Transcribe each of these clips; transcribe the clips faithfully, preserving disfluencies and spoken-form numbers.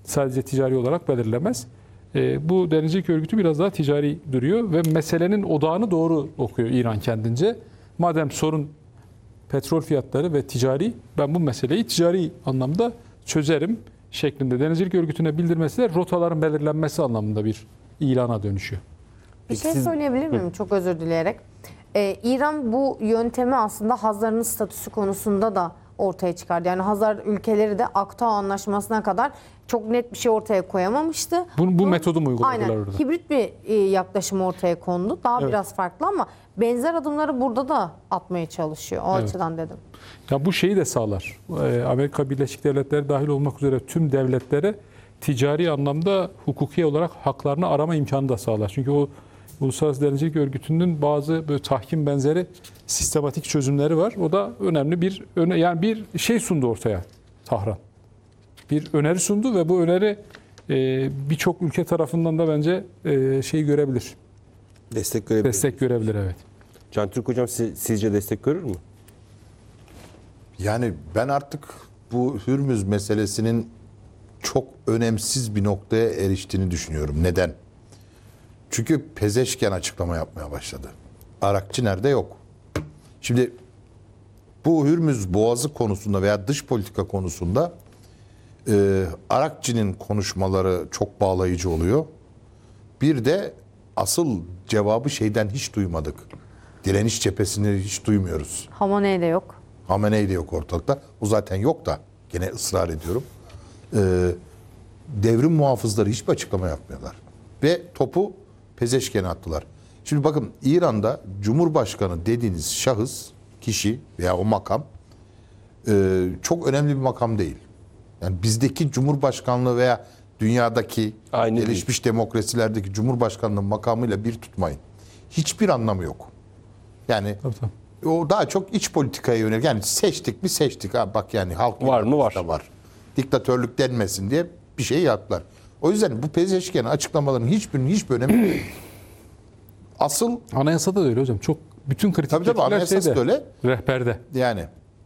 sadece ticari olarak belirlemez. E, bu denizcilik örgütü biraz daha ticari duruyor ve meselenin odağını doğru okuyor İran kendince. Madem sorun petrol fiyatları ve ticari, ben bu meseleyi ticari anlamda çözerim şeklinde denizcilik örgütüne bildirmesi de rotaların belirlenmesi anlamında bir ilana dönüşüyor. Bir şey söyleyebilir miyim? Çok özür dileyerek. Ee, İran bu yöntemi aslında Hazar'ın statüsü konusunda da ortaya çıkardı. Yani Hazar ülkeleri de Akta Anlaşması'na kadar çok net bir şey ortaya koyamamıştı. Bu, bu metodu mu uyguladılar Aynen. orada? Hibrit bir e, yaklaşım ortaya kondu. Daha Evet. biraz farklı ama benzer adımları burada da atmaya çalışıyor. O Evet. açıdan dedim. Ya bu şeyi de sağlar. Ee, Amerika Birleşik Devletleri dahil olmak üzere tüm devletlere ticari anlamda hukuki olarak haklarını arama imkanı da sağlar. Çünkü o Uluslararası Denizcilik Örgütü'nün bazı böyle tahkim benzeri sistematik çözümleri var. O da önemli bir öne, yani bir şey sundu ortaya Tahran. Bir öneri sundu ve bu öneri e, birçok ülke tarafından da bence e, şey görebilir. Destek görebilir. Destek görebilir, evet. Can Türk hocam siz- sizce destek görür mü? Yani ben artık bu Hürmüz meselesinin çok önemsiz bir noktaya eriştiğini düşünüyorum. Neden? Çünkü Pezeşken açıklama yapmaya başladı. Arakçı nerede? Yok. Şimdi bu Hürmüz Boğazı konusunda veya dış politika konusunda e, Arakçı'nın konuşmaları çok bağlayıcı oluyor. Bir de asıl cevabı şeyden hiç duymadık. Direniş cephesini hiç duymuyoruz. Hamaney de yok. Hamenei de yok ortalıkta. O zaten yok da gene ısrar ediyorum. Ee, devrim muhafızları hiçbir açıklama yapmıyorlar. Ve topu Pezeşken'e attılar. Şimdi bakın İran'da Cumhurbaşkanı dediğiniz şahıs, kişi veya o makam e, çok önemli bir makam değil. Yani bizdeki Cumhurbaşkanlığı veya dünyadaki Aynı gelişmiş demokrasilerdeki Cumhurbaşkanlığı makamıyla bir tutmayın. Hiçbir anlamı yok. Yani Tabii, tabii. o daha çok iç politikaya yönelik. Yani seçtik mi seçtik. Ha bak yani halk Var mı? Var. da var. Diktatörlük denmesin diye bir şey yaptılar. O yüzden bu Pezeşken'in açıklamalarının hiçbirinin hiçbir önemi yok. Asıl Anayasada da öyle hocam. Çok bütün kritik Tabii tabii, fikirler anayasası şeyde, da öyle. rehberde. yani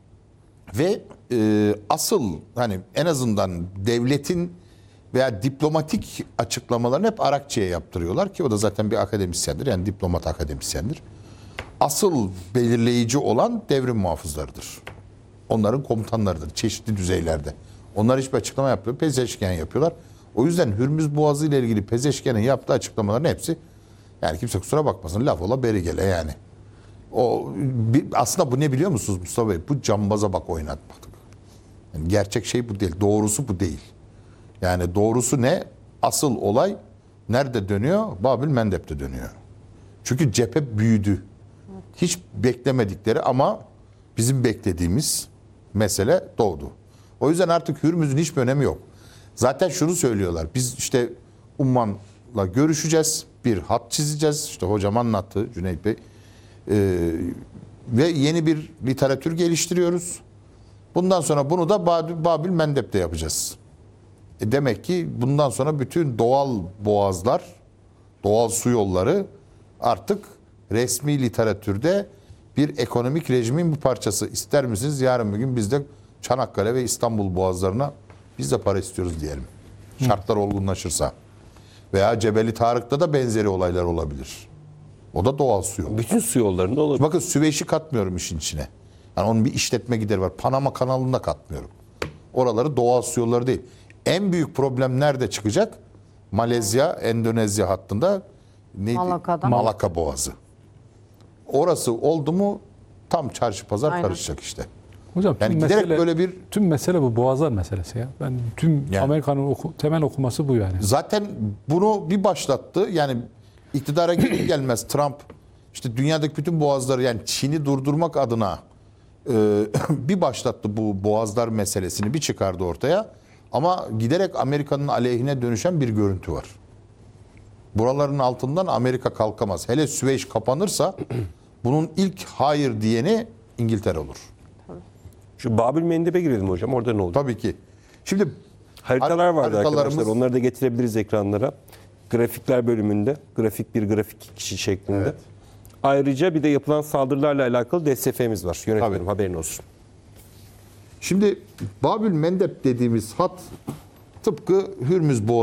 ve e, asıl hani en azından devletin veya diplomatik açıklamalarını hep Arakçı'ya yaptırıyorlar ki o da zaten bir akademisyendir. Yani diplomat akademisyendir. Asıl belirleyici olan devrim muhafızlarıdır. Onların komutanlarıdır çeşitli düzeylerde. Onlar hiçbir açıklama yapmıyor. Pezeşken yapıyorlar. O yüzden Hürmüz Boğazı ile ilgili Pezeşken'in yaptığı açıklamaların hepsi, yani kimse kusura bakmasın, laf ola beri gele yani. O bir, aslında bu ne biliyor musunuz Mustafa Bey? Bu cambaza bak oynatmak. Yani gerçek şey bu değil. Doğrusu bu değil. Yani doğrusu ne? Asıl olay nerede dönüyor? Babil Mendeb'de dönüyor. Çünkü cephe büyüdü. Hiç beklemedikleri ama bizim beklediğimiz mesele doğdu. O yüzden artık Hürmüz'ün hiçbir önemi yok. Zaten şunu söylüyorlar. Biz işte Umman'la görüşeceğiz. Bir hat çizeceğiz. İşte hocam anlattı Cüneyt Bey. Ee, ve yeni bir literatür geliştiriyoruz. Bundan sonra bunu da Babil Mendeb'de yapacağız. E demek ki bundan sonra bütün doğal boğazlar, doğal su yolları artık resmi literatürde bir ekonomik rejimin bir parçası. İster misiniz yarın bir gün biz de Çanakkale ve İstanbul boğazlarına biz de para istiyoruz diyelim. Şartlar olgunlaşırsa. Veya Cebeli Tarık'ta da benzeri olaylar olabilir. O da doğal su yolu. Bütün su yollarında olabilir. Bakın Süveyş'i katmıyorum işin içine. Yani onun bir işletme gideri var. Panama kanalını da katmıyorum. Oraları doğal su yolları değil. En büyük problem nerede çıkacak? Malezya, Endonezya hattında neydi? Malaka'da. Malaka Boğazı. Orası oldu mu tam çarşı pazar Aynen. karışacak işte. Hocam Yani tüm giderek mesele, böyle bir tüm mesele bu boğazlar meselesi ya. Ben tüm Yani. Amerika'nın oku, temel okuması bu yani. zaten bunu bir başlattı. Yani iktidara gelir gelmez Trump işte dünyadaki bütün boğazları, yani Çin'i durdurmak adına e, bir başlattı bu boğazlar meselesini, bir çıkardı ortaya. Ama giderek Amerika'nın aleyhine dönüşen bir görüntü var. Buraların altından Amerika kalkamaz. Hele Süveyş kapanırsa bunun ilk hayır diyeni İngiltere olur. Şu Babil Mendeb'e girelim hocam. Orada ne oldu? Tabii ki. Şimdi Haritalar vardı haritalarımız- arkadaşlar. Onları da getirebiliriz ekranlara. Grafikler bölümünde. Grafik bir, grafik iki şeklinde. Evet. Ayrıca bir de yapılan saldırılarla alakalı D S F'miz var. Yönetmenim Tabii. haberin olsun. Şimdi Babil Mendeb dediğimiz hat tıpkı Hürmüz Boğazı